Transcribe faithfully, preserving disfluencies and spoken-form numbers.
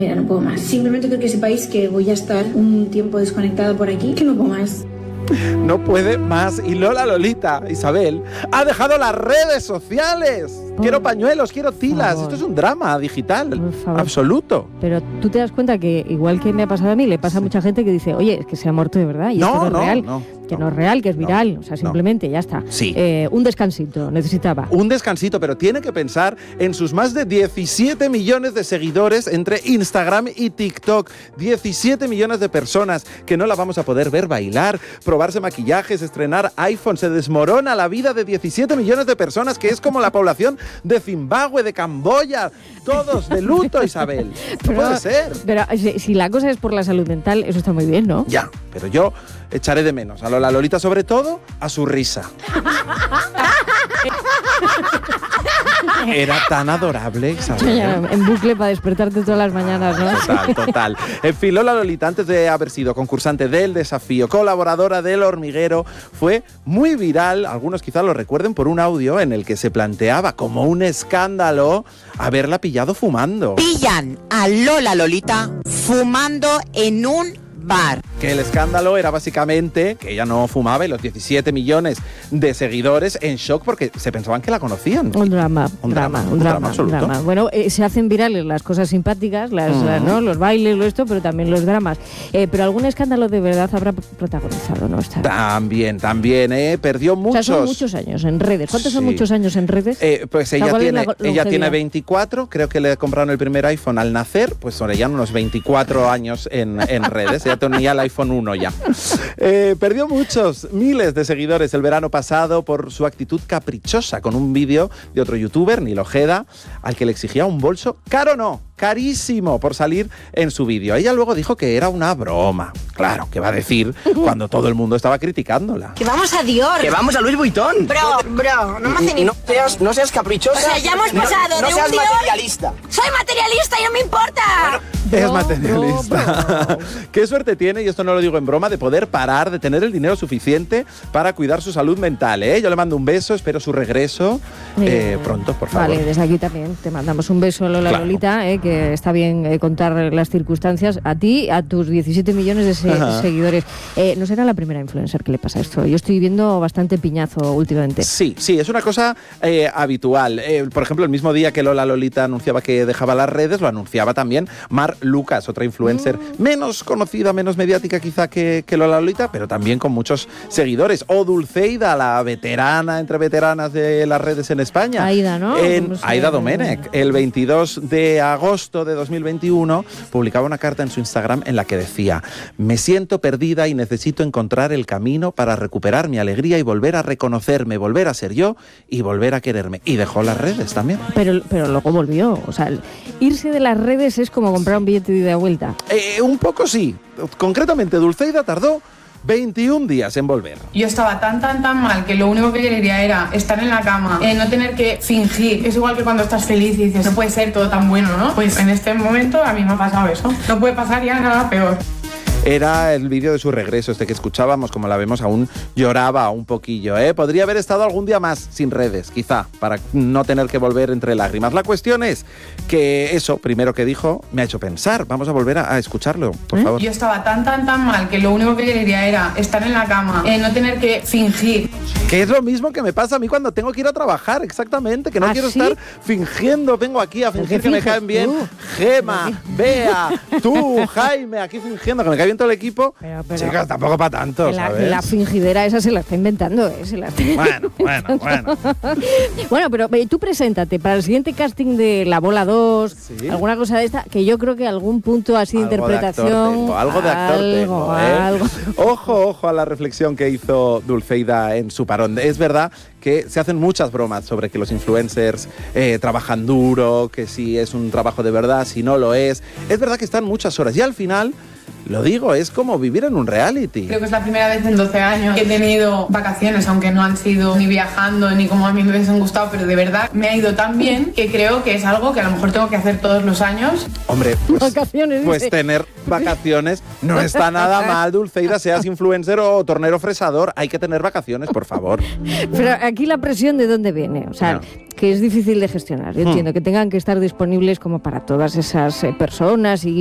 Mira, no puedo más. Simplemente quiero que sepáis que voy a estar un tiempo desconectada por aquí, que no puedo más. No puede más. Y Lola Lolita, Isabel, ha dejado las redes sociales. Por quiero pañuelos, quiero tilas. Favor. Esto es un drama digital absoluto. Pero tú te das cuenta que, igual que me ha pasado a mí, le pasa a mucha gente que dice, oye, es que se ha muerto de verdad y no, esto no es no, real. No, que no, no es real, que es viral. No, o sea, simplemente no. ya está. Sí. Eh, un descansito necesitaba. Un descansito, pero tiene que pensar en sus más de diecisiete millones de seguidores entre Instagram y TikTok. diecisiete millones de personas que no la vamos a poder ver bailar, probarse maquillajes, estrenar iPhone. Se desmorona la vida de diecisiete millones de personas, que es como la población de Zimbabue, de Camboya. Todos de luto, Isabel. No pero, puede ser. Pero si, si la cosa es por la salud mental, eso está muy bien, ¿no? Ya, pero yo echaré de menos a Lola Lolita, sobre todo a su risa. Era tan adorable, Isabel. Ya, en bucle para despertarte todas las mañanas, ¿no? Total, total. En fin, Lola Lolita, antes de haber sido concursante del Desafío, colaboradora del Hormiguero, fue muy viral. Algunos quizás lo recuerden por un audio en el que se planteaba como un escándalo haberla pillado fumando. Pillan a Lola Lolita fumando en un bar. Que el escándalo era básicamente que ella no fumaba y los diecisiete millones de seguidores en shock porque se pensaban que la conocían. Un drama, un drama, drama, un drama absoluto. Drama. Bueno, eh, se hacen virales las cosas simpáticas, las, uh-huh. las, ¿no? los bailes, lo esto, pero también los dramas. Eh, pero algún escándalo de verdad habrá protagonizado, ¿no? Está... También, también, ¿eh? Perdió muchos. O sea, son muchos años en redes. ¿Cuántos sí. son muchos años en redes? Eh, pues ella tiene, ella tiene veinticuatro, creo que le compraron el primer iPhone al nacer, pues son ya unos veinticuatro años en, en redes. Ella tenía el iPhone uno ya. Eh, perdió muchos, miles de seguidores el verano pasado por su actitud caprichosa con un vídeo de otro youtuber, Nil Ojeda, al que le exigía un bolso caro no, carísimo por salir en su vídeo. Ella luego dijo que era una broma. Claro, ¿qué va a decir cuando todo el mundo estaba criticándola? Que vamos a Dior. Que vamos a Louis Vuitton. Bro, bro, no me hace ni... No seas, no seas caprichosa. O sea, ya hemos pasado no, de no un seas Dior... materialista. Soy materialista y no me importa. Bueno, es bro, materialista. Bro, bro. Qué suerte tiene, y esto no lo digo en broma, de poder parar, de tener el dinero suficiente para cuidar su salud mental, ¿eh? Yo le mando un beso, espero su regreso eh, pronto, por favor. Vale, desde aquí también te mandamos un beso, Lola claro. Lolita, eh, que está bien eh, contar las circunstancias a ti, a tus diecisiete millones de se- seguidores. Eh, no será la primera influencer que le pasa esto. Yo estoy viendo bastante piñazo últimamente. Sí, sí, es una cosa eh, habitual. Eh, por ejemplo, el mismo día que Lola Lolita anunciaba que dejaba las redes, lo anunciaba también Mar Lucas, otra influencer mm. menos conocida, menos mediática quizá que, que Lola Lolita, pero también con muchos seguidores. O Dulceida, la veterana entre veteranas de las redes en España. Aida, ¿no? En, Aida Domenech. El veintidós de agosto de dos mil veintiuno publicaba una carta en su Instagram en la que decía: me siento perdida y necesito encontrar el camino para recuperar mi alegría y volver a reconocerme, volver a ser yo y volver a quererme. Y dejó las redes también. Pero, pero luego volvió. O sea, irse de las redes es como comprar un billete de ida y vuelta. Eh, un poco sí. Concretamente, Dulceida tardó veintiún días en volver. Yo estaba tan, tan, tan mal que lo único que quería era estar en la cama, eh, no tener que fingir. Es igual que cuando estás feliz y dices, no puede ser todo tan bueno, ¿no? Pues en este momento a mí me ha pasado eso. No puede pasar ya nada peor. Era el vídeo de su regreso, este que escuchábamos, como la vemos, aún lloraba un poquillo, ¿eh? Podría haber estado algún día más sin redes, quizá, para no tener que volver entre lágrimas. La cuestión es que eso, primero que dijo, me ha hecho pensar. Vamos a volver a, a escucharlo, por ¿Eh? favor. Yo estaba tan, tan, tan mal que lo único que quería era estar en la cama, eh, no tener que fingir. Que es lo mismo que me pasa a mí cuando tengo que ir a trabajar, exactamente, que no ¿Ah, quiero sí? estar fingiendo, vengo aquí a fingir que me caen bien tú? Gema, Bea, tú, Jaime, aquí fingiendo que me cae bien todo el equipo. Pero, pero, Chicas, tampoco para tanto, la, ¿sabes? la fingidera esa se la está inventando, ¿eh? Se la está Bueno, bueno, bueno. Bueno, pero eh, tú preséntate para el siguiente casting de La Bola dos, ¿Sí? alguna cosa de esta, que yo creo que algún punto así de Algo interpretación... de actor tengo, algo de actor algo, tengo, ¿eh? algo. Ojo, ojo a la reflexión que hizo Dulceida en su parón. Es verdad que se hacen muchas bromas sobre que los influencers eh, trabajan duro, que si es un trabajo de verdad, si no lo es. Es verdad que están muchas horas y al final lo digo, es como vivir en un reality. Creo que es la primera vez en doce años que he tenido vacaciones, aunque no han sido ni viajando ni como a mí me hubiesen gustado, pero de verdad me ha ido tan bien que creo que es algo que a lo mejor tengo que hacer todos los años. Hombre, pues, vacaciones, pues tener vacaciones no está nada mal, Dulceida, seas influencer o tornero fresador, hay que tener vacaciones, por favor. Pero aquí la presión, ¿de dónde viene? O sea, no. que es difícil de gestionar. Yo hmm. entiendo que tengan que estar disponibles como para todas esas eh, personas y